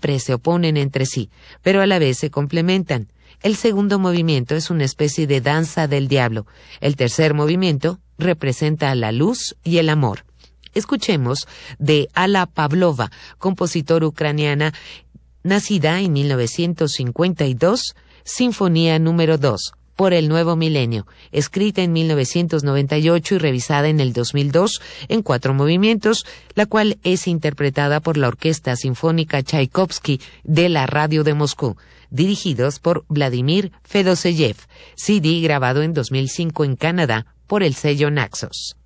siempre se oponen entre sí, pero a la vez se complementan. El segundo movimiento es una especie de danza del diablo. El tercer movimiento representa la luz y el amor. Escuchemos de Alla Pavlova, compositora ucraniana, nacida en 1952, Sinfonía número 2, por el nuevo milenio, escrita en 1998 y revisada en el 2002 en 4 movimientos, la cual es interpretada por la Orquesta Sinfónica Tchaikovsky de la Radio de Moscú, dirigidos por Vladimir Fedoseyev, CD grabado en 2005 en Canadá por el sello Naxos.